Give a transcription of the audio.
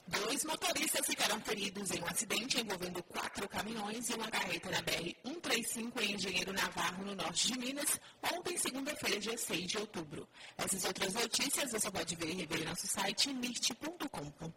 2 motoristas ficaram feridos em um acidente envolvendo 4 caminhões e uma carreta na BR-135 em Engenheiro Navarro, no norte de Minas, ontem, segunda-feira, dia 6 de outubro. Essas outras notícias você pode ver e rever em nosso site nist.com.br.